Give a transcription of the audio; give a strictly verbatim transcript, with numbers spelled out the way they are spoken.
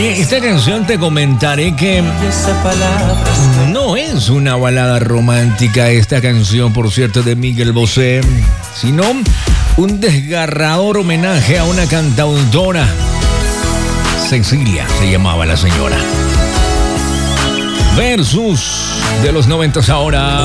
Oye, esta canción te comentaré que no es una balada romántica, esta canción, por cierto, de Miguel Bosé, sino un desgarrador homenaje a una cantautora. Cecilia se llamaba la señora. Versus de los noventas ahora.